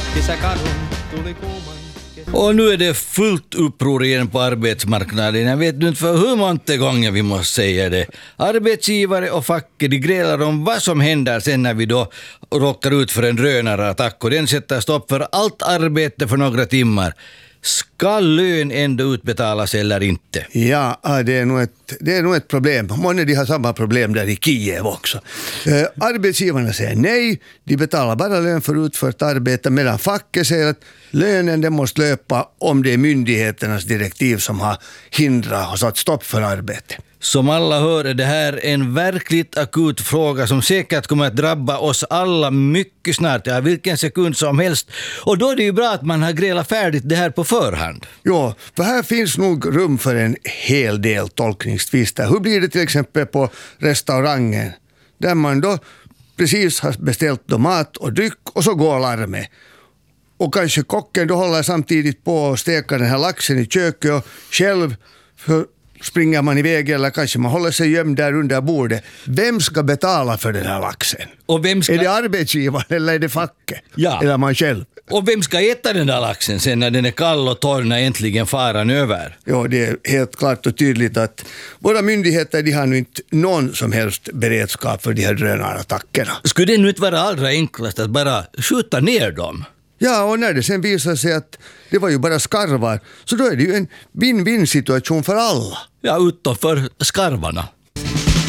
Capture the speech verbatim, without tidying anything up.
Kesäkarhun tuli kuuman. Och nu är det fullt uppror igen på arbetsmarknaden. Jag vet inte för hur många gånger vi måste säga det. Arbetsgivare och fack, de grälar om vad som händer sen när vi då råkar ut för en drönarattack och den sätter stopp för allt arbete för några timmar. Ska lön ändå utbetalas eller inte? Ja, det är nog ett, det är nog ett problem. Många de har samma problem där i Kiev också. Eh, arbetsgivarna säger nej, de betalar bara lön för utfört arbete, medan facket säger att lönen den måste löpa om det är myndigheternas direktiv som har hindrat och satt stopp för arbete. Som alla hör är det här en verkligt akut fråga som säkert kommer att drabba oss alla mycket snart, ja, vilken sekund som helst. Och då är det ju bra att man har grälat färdigt det här på förhand. Ja, för här finns nog rum för en hel del tolkningstvister. Hur blir det till exempel på restaurangen där man då precis har beställt då mat och dryck och så går larmet. Och kanske kocken då håller samtidigt på och steker den här laxen i köket och själv för springer man iväg eller kanske man håller sig gömd där under bordet. Vem ska betala för den här laxen? Och vem ska... Är det arbetsgivaren eller är det facket? Ja. Eller man själv? Och vem ska äta den där laxen sen när den är kall och torr när äntligen faran över? Ja, det är helt klart och tydligt att våra myndigheter de har nu inte någon som helst beredskap för de här drönarattackerna. Skulle det nu inte vara allra enklast att bara skjuta ner dem? Ja, och när det sen visar sig att det var ju bara skarvar, så då är det ju en win-win situation för alla. Ja, utom för skarvarna.